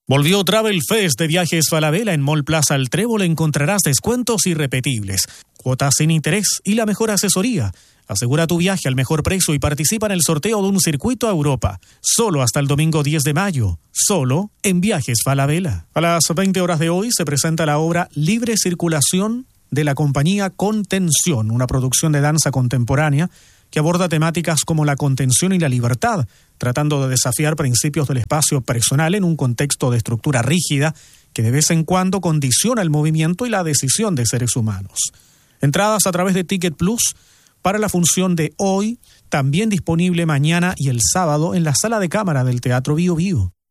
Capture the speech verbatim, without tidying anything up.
Volvió Travel Fest de Viajes Falabella. En Mall Plaza El Trébol encontrarás descuentos irrepetibles, cuotas sin interés y la mejor asesoría. Asegura tu viaje al mejor precio y participa en el sorteo de un circuito a Europa. Solo hasta el domingo diez de mayo. Solo en Viajes Falabella. A las veinte horas de hoy se presenta la obra Libre Circulación de la compañía Contención, una producción de danza contemporánea que aborda temáticas como la contención y la libertad, tratando de desafiar principios del espacio personal en un contexto de estructura rígida que de vez en cuando condiciona el movimiento y la decisión de seres humanos. Entradas a través de Ticket Plus para la función de hoy, también disponible mañana y el sábado en la sala de cámara del Teatro Bío Bío.